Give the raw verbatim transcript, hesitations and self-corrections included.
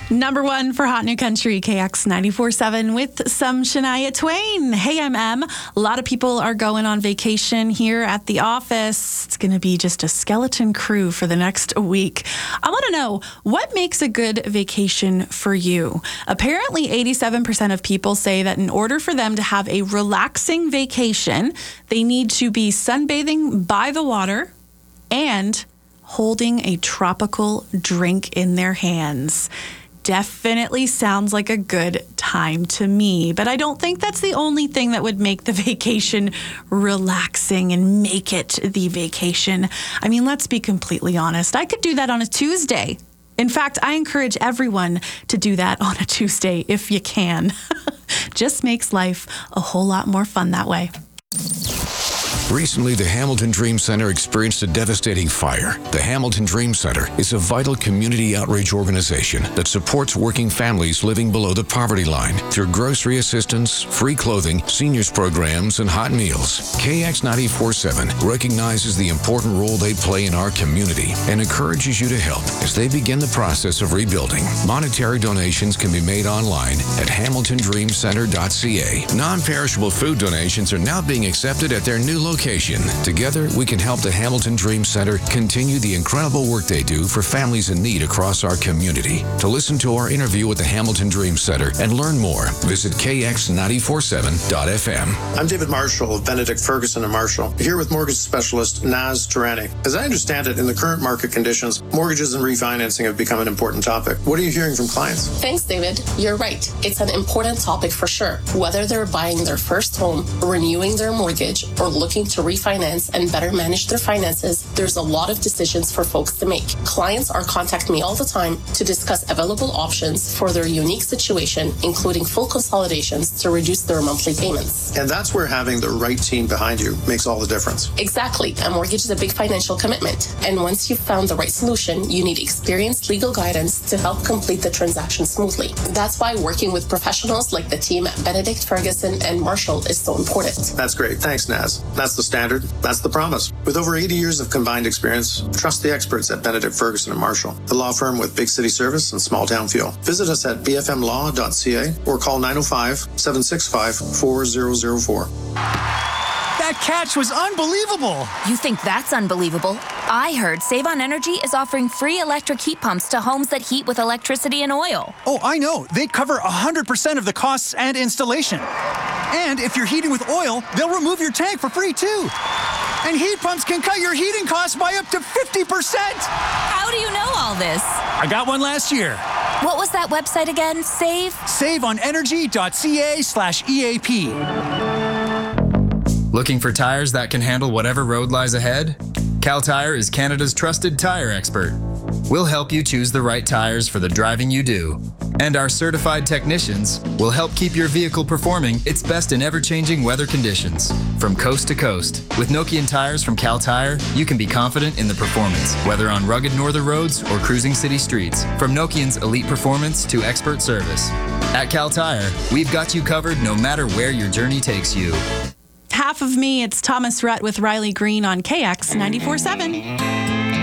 Number one for Hot New Country, K X ninety-four point seven with some Shania Twain. Hey, I'm Em. A lot of people are going on vacation here at the office. It's going to be just a skeleton crew for the next week. I want to know, what makes a good vacation for you? Apparently, eighty-seven percent of people say that in order for them to have a relaxing vacation, they need to be sunbathing by the water and holding a tropical drink in their hands. Definitely sounds like a good time to me, but I don't think that's the only thing that would make the vacation relaxing and make it the vacation. I mean, let's be completely honest. I could do that on a Tuesday. In fact, I encourage everyone to do that on a Tuesday if you can. Just makes life a whole lot more fun that way. Recently, the Hamilton Dream Center experienced a devastating fire. The Hamilton Dream Center is a vital community outreach organization that supports working families living below the poverty line through grocery assistance, free clothing, seniors programs, and hot meals. K X ninety-four point seven recognizes the important role they play in our community and encourages you to help as they begin the process of rebuilding. Monetary donations can be made online at hamilton dream center dot c a. Non-perishable food donations are now being accepted at their new location. Together, we can help the Hamilton Dream Center continue the incredible work they do for families in need across our community. To listen to our interview with the Hamilton Dream Center and learn more, visit k x ninety-four point seven dot f m. I'm David Marshall of Benedict Ferguson and Marshall, here with mortgage specialist Naz Tarani. As I understand it, in the current market conditions, mortgages and refinancing have become an important topic. What are you hearing from clients? Thanks, David. You're right. It's an important topic for sure. Whether they're buying their first home, renewing their mortgage, or looking to refinance and better manage their finances, there's a lot of decisions for folks to make. Clients are contacting me all the time to discuss available options for their unique situation, including full consolidations to reduce their monthly payments. And that's where having the right team behind you makes all the difference. Exactly. A mortgage is a big financial commitment. And once you've found the right solution, you need experienced legal guidance to help complete the transaction smoothly. That's why working with professionals like the team at Benedict Ferguson and Marshall is so important. That's great. Thanks, Naz. That's the standard. That's the promise. With over eighty years of combined experience, trust the experts at Benedict Ferguson and Marshall, the law firm with big city service and small town feel. Visit us at b f m law dot c a or call nine oh five, seven six five, four zero zero four. That catch was unbelievable. You think that's unbelievable? I heard Save on Energy is offering free electric heat pumps to homes that heat with electricity and oil. Oh, I know. They cover one hundred percent of the costs and installation. And if you're heating with oil, they'll remove your tank for free, too. And heat pumps can cut your heating costs by up to fifty percent. How do you know all this? I got one last year. What was that website again? Save? save on energy dot c a slash E A P. Looking for tires that can handle whatever road lies ahead? Cal Tire is Canada's trusted tire expert. We'll help you choose the right tires for the driving you do. And our certified technicians will help keep your vehicle performing its best in ever-changing weather conditions. From coast to coast, with Nokian tires from Cal Tire, you can be confident in the performance, whether on rugged northern roads or cruising city streets. From Nokian's elite performance to expert service. At Cal Tire, we've got you covered no matter where your journey takes you. Half of me, it's Thomas Rhett with Riley Green on K X ninety-four point seven.